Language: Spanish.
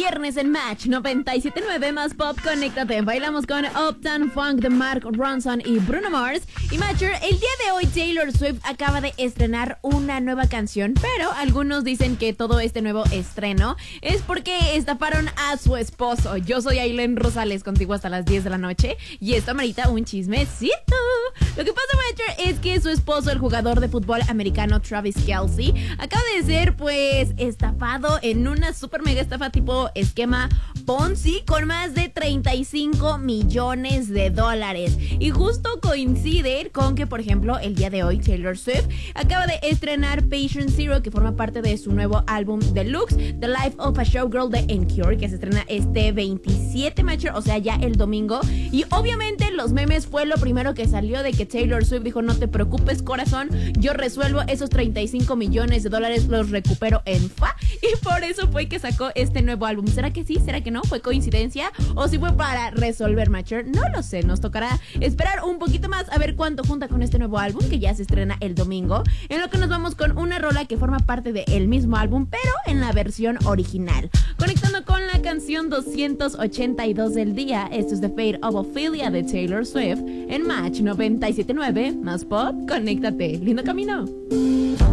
viernes en Match 97.9 más pop, conéctate. Bailamos con Uptown Funk de Mark Ronson y Bruno Mars. Y Matcher, el día de hoy Taylor Swift acaba de estrenar una nueva canción, pero algunos dicen que todo este nuevo estreno es porque estafaron a su esposo. Yo soy Ailén Rosales, contigo hasta las 10 de la noche, y esto amerita un chismecito. Lo que pasa, Matcher, es que su esposo, el jugador de fútbol americano Travis Kelce, acaba de ser pues estafado en una super mega estafa tipo esquema Ponzi con más de 35 millones de dólares. Y justo coincide con que, por ejemplo, el día de hoy Taylor Swift acaba de estrenar Patient Zero, que forma parte de su nuevo álbum deluxe, The Life of a Showgirl de Encore, que se estrena este 27, Matcher, o sea, ya el domingo. Y obviamente los memes fue lo primero que salió de que Taylor Swift dijo: no te preocupes, corazón, yo resuelvo esos 35 millones de dólares, los recupero en fa. Y por eso fue que sacó este nuevo álbum. ¿Será que sí? ¿Será que no? ¿Fue coincidencia? ¿O si fue para resolver, Matcher? No lo sé, nos tocará esperar un poquito más a ver cuánto junta con este nuevo álbum que ya se estrena el domingo, en lo que nos vamos con una rola que forma parte del mismo álbum, pero en la versión original. Conectando con la canción 282 del día, esto es The Fate of Ophelia de Taylor Swift en Match 97.9 más pop, conéctate, lindo camino.